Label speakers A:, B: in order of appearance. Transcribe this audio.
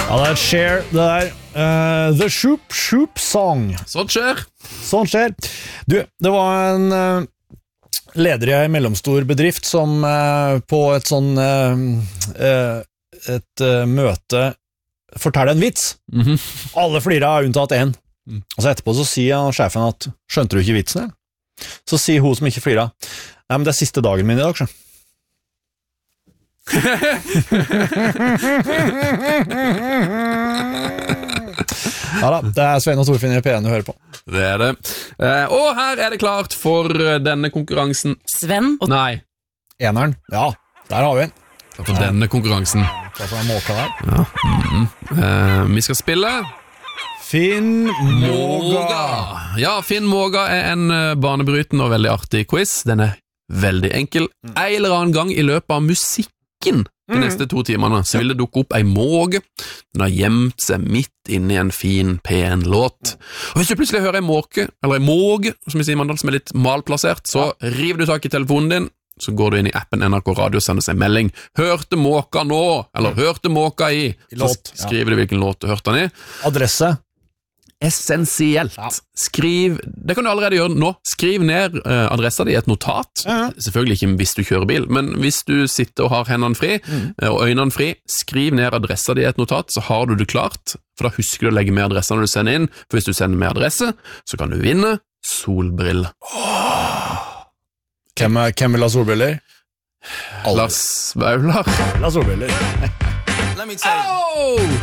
A: Ja, det er Cher, det der. The Shoop Shoop Song.
B: Sånt skjer.
A: Sånn skjer. Du, det var en leder i en mellomstor bedrift som på et sånn et møte forteller en vits. Alle flirer unntatt en. Og så etterpå så sier sjefen at skjønte du ikke vitsen? Så sier hun som ikke flirer, nei, men det er siste dagen min i dag, så. Ja da, det er Svein og Torfinn i P1 du hører på.
B: Det er det. Og her er det klart for denne konkurransen.
C: Sven og
B: Nei.
A: Eneren, ja, der har vi en.
B: For denne konkurransen.
A: Det er en måka der.
B: Ja. Vi skal spille
A: Finn Måga.
B: Ja, Finn Måga er en banebrytende og veldig artig quiz. Den er veldig enkel. En eller annen gang i løpet av musikken de neste 2 timene, så vil det dukke opp en måge. Den har gjemt seg midt inne i en fin, pen låt. Og hvis du plutselig hører en måke, eller en måge, som vi sier i Mandal, som er litt malplassert, så river du tak i telefonen din, så går du inn i appen NRK Radio og sender seg en melding. Hørte måka nå, eller hørte måka i.
A: Låt,
B: Så skriver du hvilken låt du hørte den i.
A: Adresse.
B: Essensielt. Skriv, det kan du allerede gjøre nå. Skriv ned adressa di i et notat. Selvfølgelig ikke hvis du kjører bil, men hvis du sitter og har hendene fri og øynene fri, skriv ned adressa di i et notat, så har du det klart, for da husker du å legge med adressa når du sender inn, for hvis du sender med adresse, så kan du vinne solbriller.
A: Hvem vil ha solbriller?
B: Lars Vaular.
A: La solbriller.
D: Let me tell you.